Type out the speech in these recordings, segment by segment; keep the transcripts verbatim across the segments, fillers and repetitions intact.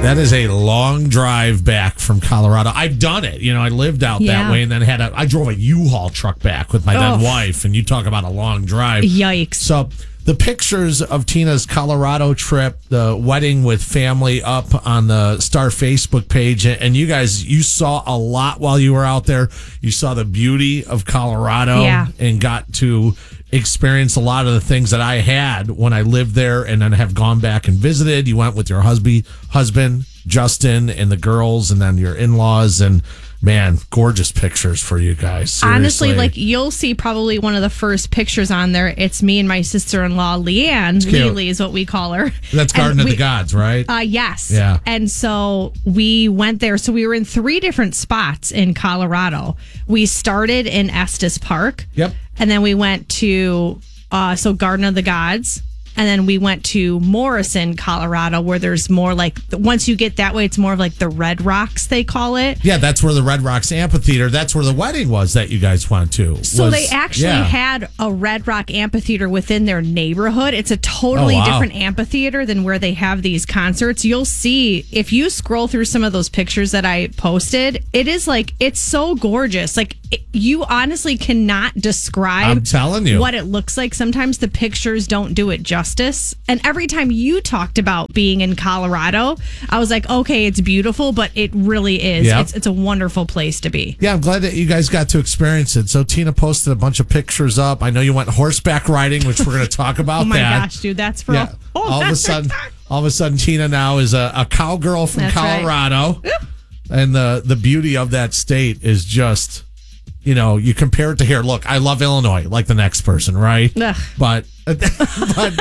That is a long drive back from Colorado. I've done it. You know, I lived out Yeah. that way and then had a, I drove a U-Haul truck back with my then Oh. wife, and you talk about a long drive. Yikes. So the pictures of Tina's Colorado trip, the wedding with family up on the Star Facebook page, and you guys, you saw a lot while you were out there. You saw the beauty of Colorado Yeah. and got to experience a lot of the things that I had when I lived there and then have gone back and visited. You went with your husband, husband Justin, and the girls, and then your in-laws, and man, gorgeous pictures for you guys. Seriously. Honestly, like you'll see probably one of the first pictures on there. It's me and my sister-in-law, Leanne. cute. Lily is what we call her. That's Garden And of we- the Gods, right? Uh, yes. Yeah. And so we went there. So we were in three different spots in Colorado. We started in Estes Park. Yep. And then we went to, uh, so Garden of the Gods. And then we went to Morrison, Colorado, where there's more like, once you get that way, it's more of like the Red Rocks, they call it. Yeah, that's where the Red Rocks Amphitheater, that's where the wedding was that you guys went to. So was- they actually yeah. had a Red Rock amphitheater within their neighborhood. It's a totally Oh, wow. different amphitheater than where they have these concerts. You'll see if you scroll through some of those pictures that I posted, it is like, it's so gorgeous. Like it, you honestly cannot describe I'm telling you. what it looks like. Sometimes the pictures don't do it justice. And every time you talked about being in Colorado, I was like, okay, it's beautiful, but it really is. Yep. It's, it's a wonderful place to be. Yeah, I'm glad that you guys got to experience it. So Tina posted a bunch of pictures up. I know you went horseback riding, which we're going to talk about Oh my that. gosh, dude, that's for Yeah. all, all of a sudden, all of a sudden, Tina now is a, a cowgirl from That's right. Colorado, and the the beauty of that state is just, you know, you compare it to here. Look, I love Illinois, like the next person, right? Ugh. But but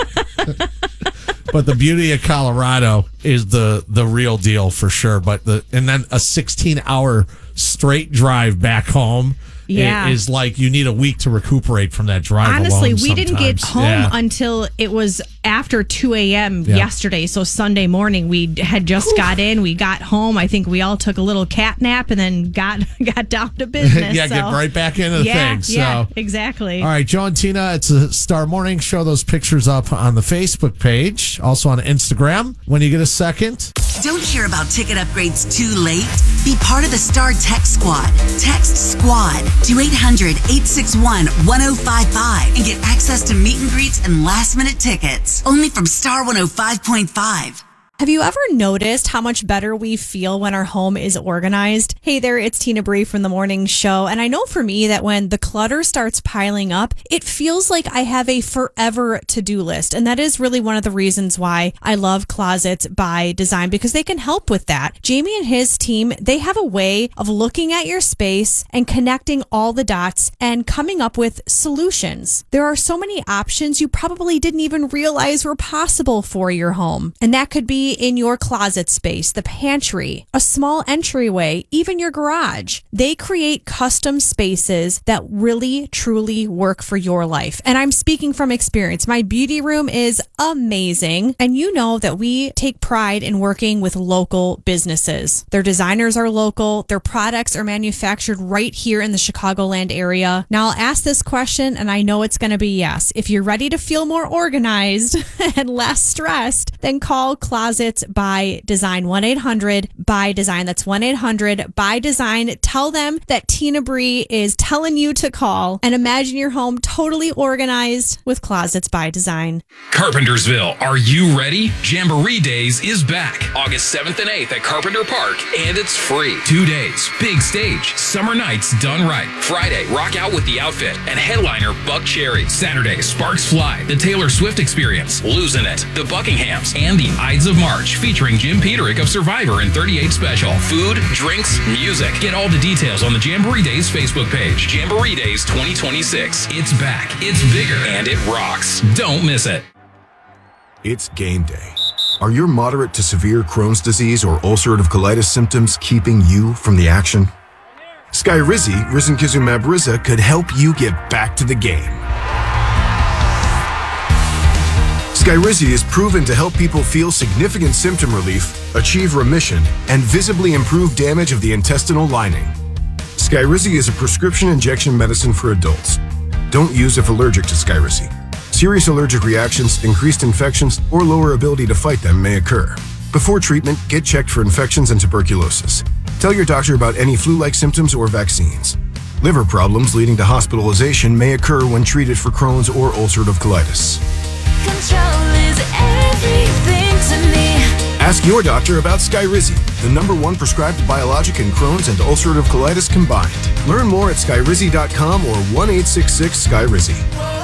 but the beauty of Colorado is the the real deal for sure. But the and then a sixteen hour straight drive back home. Yeah. It is like you need a week to recuperate from that drive. Honestly, alone we didn't get sometimes. home Yeah. until it was after two a.m. Yeah. yesterday. So Sunday morning, we had just got in. We got home. I think we all took a little cat nap and then got got down to business. yeah, so. get right back into the yeah, thing. So. Yeah, exactly. All right, Joe and Tina, it's a Star Morning Show. Those pictures up on the Facebook page, also on Instagram. When you get a second. Don't hear about ticket upgrades too late? Be part of the Star Text Squad. Text SQUAD to eight hundred, eight six one, one oh five five and get access to meet and greets and last minute tickets. Only from Star one oh five point five. Have you ever noticed how much better we feel when our home is organized? Hey there, it's Tina Bree from The Morning Show. And I know for me that when the clutter starts piling up, it feels like I have a forever to-do list. And that is really one of the reasons why I love Closets by Design, because they can help with that. Jamie and his team, they have a way of looking at your space and connecting all the dots and coming up with solutions. There are so many options you probably didn't even realize were possible for your home. And that could be in your closet space, the pantry, a small entryway, even your garage. They create custom spaces that really, truly work for your life. And I'm speaking from experience. My beauty room is amazing. And you know that we take pride in working with local businesses. Their designers are local. Their products are manufactured right here in the Chicagoland area. Now I'll ask this question and I know it's going to be yes. If you're ready to feel more organized and less stressed, then call Closet by Design, one eight hundred by Design. That's one eight hundred by Design. Tell them that Tina Bree is telling you to call, and imagine your home totally organized with Closets by Design. Carpentersville, are you ready? Jamboree Days is back August seventh and eighth at Carpenter Park, and it's free. Two days, big stage, summer nights done right. Friday, rock out with the outfit and headliner Buck Cherry. Saturday, Sparks Fly, the Taylor Swift Experience, Losing It, the Buckinghams, and the Ides of March, featuring Jim Peterick of Survivor and thirty-eight Special. Food, drinks, music. Get all the details on the Jamboree Days Facebook page. Jamboree Days twenty twenty-six. It's back, it's bigger, and it rocks. Don't miss it. It's game day. Are your moderate to severe Crohn's disease or ulcerative colitis symptoms keeping you from the action? Skyrizi, risankizumab Riza, could help you get back to the game. Skyrizi is proven to help people feel significant symptom relief, achieve remission, and visibly improve damage of the intestinal lining. Skyrizi is a prescription injection medicine for adults. Don't use if allergic to Skyrizi. Serious allergic reactions, increased infections, or lower ability to fight them may occur. Before treatment, get checked for infections and tuberculosis. Tell your doctor about any flu-like symptoms or vaccines. Liver problems leading to hospitalization may occur when treated for Crohn's or ulcerative colitis. Control is everything to me. Ask your doctor about Skyrizi, the number one prescribed biologic in Crohn's and ulcerative colitis combined. Learn more at skyrizi dot com or one eight six six Skyrizi.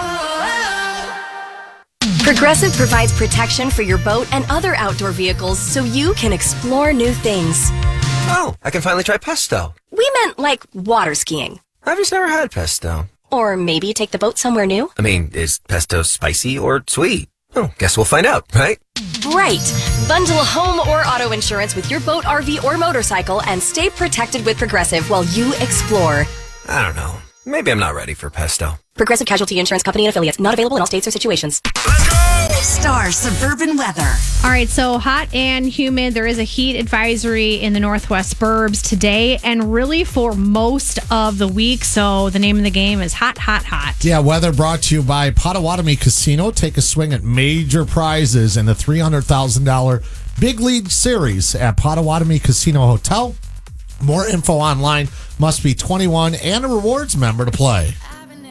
Progressive provides protection for your boat and other outdoor vehicles so you can explore new things. Oh, I can finally try pesto. We meant like water skiing. I've just never had pesto. Or maybe take the boat somewhere new. I mean, is pesto spicy or sweet? Oh, guess we'll find out, right? Right. Bundle home or auto insurance with your boat, R V, or motorcycle and stay protected with Progressive while you explore. I don't know. Maybe I'm not ready for pesto. Progressive Casualty Insurance Company and affiliates. Not available in all states or situations. Star Suburban Weather. All right, so hot and humid. There is a heat advisory in the northwest burbs today and really for most of the week. So the name of the game is hot, hot, hot. Yeah, weather brought to you by Potawatomi Casino. Take a swing at major prizes in the three hundred thousand dollars Big League Series at Potawatomi Casino Hotel. More info online. Must be twenty-one and a rewards member to play.